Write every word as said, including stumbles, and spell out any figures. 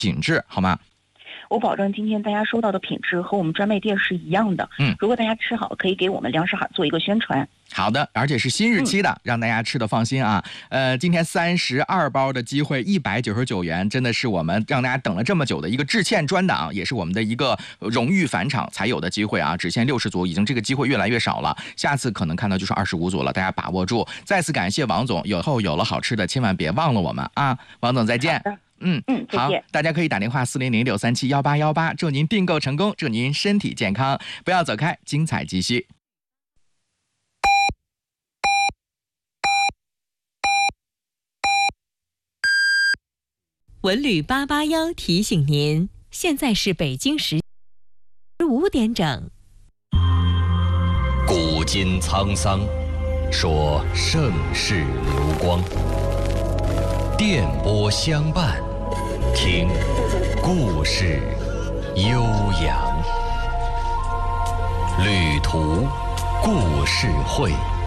品质，好吗？ 我保证今天大家收到的品质和我们专卖店是一样的。 嗯， 如果大家吃好，可以给我们粮食行做一个宣传。 好的，而且是新日期的，嗯、让大家吃的放心啊。呃，今天三十二包的机会，一百九十九元，真的是我们让大家等了这么久的一个致歉专档，也是我们的一个荣誉返场才有的机会啊。只限六十组，已经这个机会越来越少了，下次可能看到就是二十五组了，大家把握住。再次感谢王总，以后有了好吃的，千万别忘了我们啊。王总再见。嗯嗯， 好，大家可以打电话四零零六三七幺八幺八，祝您订购成功，祝您身体健康，不要走开，精彩继续。 文旅八八幺提醒您，现在是北京时五点整。 古今沧桑，说盛世流光，电波相伴，听故事悠扬。旅途故事会。